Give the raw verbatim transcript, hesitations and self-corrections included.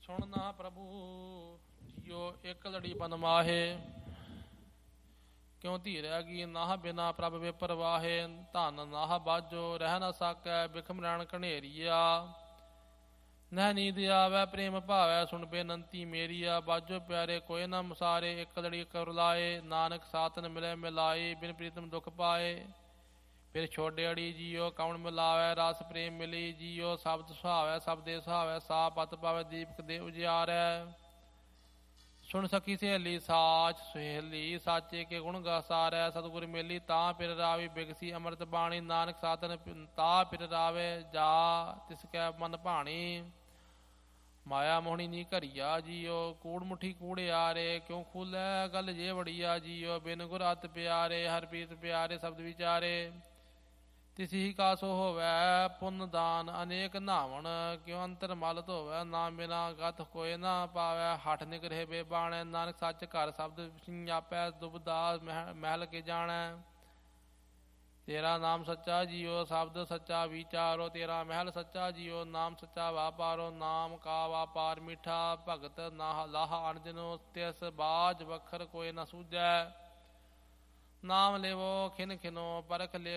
ਸੁਣ ਨਾ ਪ੍ਰਭੂ ਜੀਓ ਇੱਕ ਲੜੀ ਬਨ ਮਾਹੇ, ਕਿਉਂ ਧੀਰੈ ਗੀ ਨਾਹ ਬਿਨਾ ਪ੍ਰਭ ਬੇਪਰਵਾਹੇ। ਧਨ ਨਾਹ ਬਾਜੋ ਰਹਿ ਨਾ ਸਾਕੈ ਬਿਖਮ ਰਣ ਘਨੇਰੀਆ, ਨਹਿ ਨੀਂਦ ਆਵੈ ਪ੍ਰੇਮ ਭਾਵੈ ਸੁਣ ਬੇਨੰਤੀ ਮੇਰੀਆ। ਬਾਜੋ ਪਿਆਰੇ ਕੋਇ ਨਾ ਮੁਸਾਰੇ ਇੱਕ ਲੜੀ ਕਰ ਲਾਏ, ਨਾਨਕ ਸਾਤਨ ਮਿਲੇ ਮਿਲਾਏ ਬਿਨ ਪ੍ਰੀਤਮ ਦੁਖ ਪਾਏ। ਫਿਰ ਛੋਡੇ ਅੜੀ ਜੀਓ ਕੌਣ ਮਿਲਾਵੈ, ਰਸ ਪ੍ਰੇਮ ਮਿਲੀ ਜੀਓ ਸ਼ਬਦ ਸੁਹਾਵੈ ਸਭ ਦੇ ਸੁਹਾਵੈ। ਸਾ ਪਤ ਪਾਵੈ ਦੀਪਕ ਦੇ ਉਜਿਆਰੈ, ਸੁਣ ਸਖੀ ਸਹੇਲੀ ਸਾਚ ਸੁਹੇਲੀ ਸਾਚੇ ਕੇ ਗੁਣ ਗਸਾਰੈ। ਸਤਿਗੁਰ ਮੇਲੀ ਤਾਂ ਫਿਰ ਰਾਵੀ ਬਿਗਸੀ ਅੰਮ੍ਰਿਤ ਬਾਣੀ, ਨਾਨਕ ਸਾਧਨ ਤਾਂ ਫਿਰ ਰਾਵੇ ਜਾ ਤਿਸ ਕੈ ਮਨ ਭਾਣੀ। ਮਾਇਆ ਮੋਹਣੀ ਨੀ ਘਰੀਆ ਜੀਓ ਕੂੜ ਮੁੱਠੀ ਕੂੜਿਆਰੇ, ਕਿਉਂ ਖੂਲੈ ਗੱਲ ਜੇ ਵੜੀਆ ਜੀਓ ਬਿਨ ਗੁਰ ਅਤਿ ਪਿਆਰੇ। ਹਰਿ ਪ੍ਰੀਤ ਪਿਆਰੇ ਸ਼ਬਦ ਵਿਚਾਰੇ, ਤਿਸੀ ਕਾ ਸੋ ਹੋਵੈ ਪੁੰਨ ਦਾਨ ਅਨੇਕ ਨਾਵਣ। ਕਿਉਂ ਅੰਤਰ ਮਲ ਧੋਵੈ ਨਾਮ ਬਿਨਾ ਗਤ ਕੋਇ ਨਾ ਪਾਵੈ। ਹਠ ਨਿਗਰਹਿ ਬੇਬਾਣੈ ਨਾਨਕ ਸੱਚ ਘਰ ਸ਼ਬਦ ਜਾਪੈ, ਦੁਬਦਾ ਮਹਿਲ ਕੇ ਜਾਣੈ। ਤੇਰਾ ਨਾਮ ਸੱਚਾ ਜੀਓ ਸ਼ਬਦ ਸੱਚਾ ਵਿਚਾਰੋ, ਤੇਰਾ ਮਹਿਲ ਸੱਚਾ ਜੀਓ ਨਾਮ ਸੱਚਾ ਵਾਪਾਰੋ। ਨਾਮ ਕਾ ਵਾਪਾਰ ਮਿੱਠਾ ਭਗਤ ਨਾ ਲਾਹ ਅਣਜਨੋ, ਤਿਸ ਬਾਜ ਵਖਰ ਕੋਈ ਨਾ ਸੂਝੈ। ਨਾਮ ਲੇਵੋ ਖਿਨ ਖਿਨੋ ਪਰਖ ਲੇ